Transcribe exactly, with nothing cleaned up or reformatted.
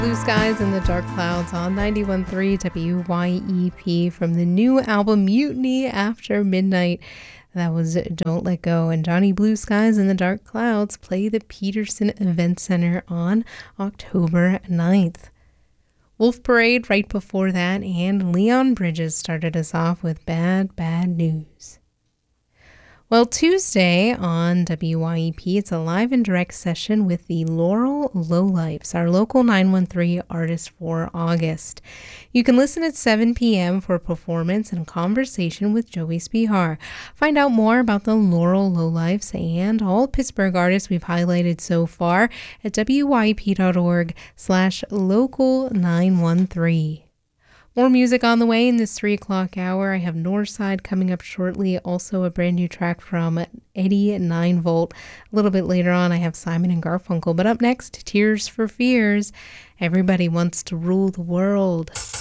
Blue Skies and the Dark Clouds on ninety-one point three W Y E P from the new album Mutiny After Midnight. That was Don't Let Go. And Johnny Blue Skies and the Dark Clouds play the Peterson Event Center on October ninth. Wolf Parade right before that, and Leon Bridges started us off with Bad, Bad News. Well, Tuesday on W Y E P, it's a live and direct session with the Laurel Lowlifes, our local nine one three artist for August. You can listen at seven p.m. for a performance and conversation with Joey Spihar. Find out more about the Laurel Lowlifes and all Pittsburgh artists we've highlighted so far at W Y E P dot org slash local nine one three. More music on the way in this three o'clock hour. I have Northside coming up shortly. Also a brand new track from Eddie nine volt. A little bit later on, I have Simon and Garfunkel. But up next, Tears for Fears. Everybody wants to rule the world.